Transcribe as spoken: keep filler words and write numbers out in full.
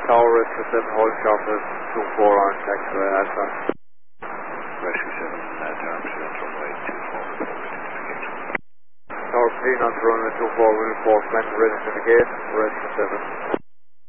Tower, Rescue seven, hold sharp at two four on taxiway Alpha. Rescue seven, uh, Tower, present runway two four, report ready to indicate. Tower clean on to runway two four, will report, man ready to indicate, Rescue seven.